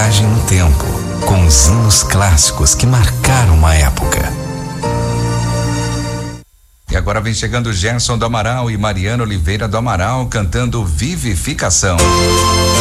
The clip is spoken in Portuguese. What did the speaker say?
viagem no tempo, com os hinos clássicos que marcaram uma época. E agora vem chegando Gerson do Amaral e Mariana Oliveira do Amaral cantando Vivificação.